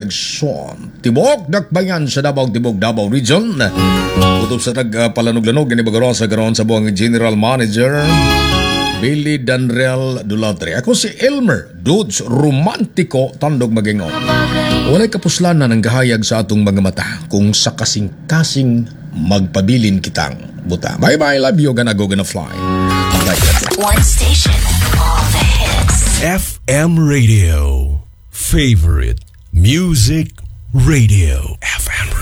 Connection. Tibok dakbayan sa Davao Tibok Davao Region. Kutob sa tagpalanuglanog ni Bagaro sa karon sa buong General Manager Billy Danrel Dulatre. Ako si Elmer Dudes Romantico Tandog Magingon. Walay kapuslanan ang gahayag sa atong mga mata kung sa kasing-kasing magpabilin kitang buta. Bye-bye, love you, gonna go, gonna fly. One station, all the hits. FM Radio. Favorite Music Radio. FM